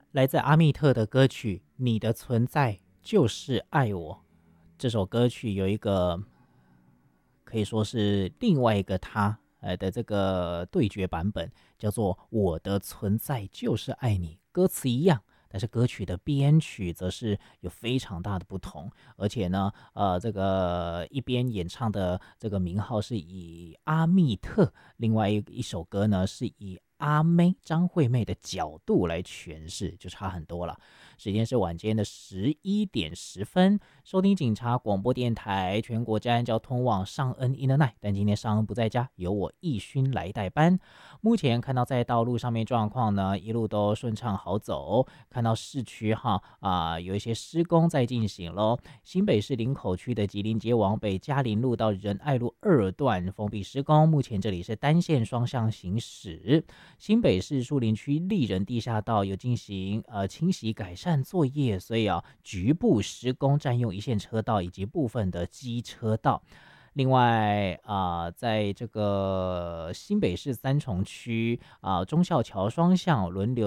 来自阿密特的歌曲《你的存在就是爱我》。这首歌曲有一个可以说是另外一个他的这个对决版本，叫做《我的存在就是爱你》，歌词一样。但是歌曲的编曲则是有非常大的不同，而且呢，这个一边演唱的这个名号是以阿密特，另外一首歌呢是以阿妹张惠妹的角度来诠释，就差很多了。时间是晚间的11点10分，收听警察广播电台，全国治安交通网尚恩 in the night， 但今天尚恩不在家，由我义勋来代班。目前看到在道路上面状况呢，一路都顺畅好走。看到市区有一些施工在进行咯。新北市林口区的吉林街往北嘉林路到仁爱路2段封闭施工，目前这里是单线双向行驶。新北市树林区丽人地下道有进行清洗改善作业，所以局部施工占用一线车道以及部分的机车道。另外在这个新北市三重区忠孝桥双向轮流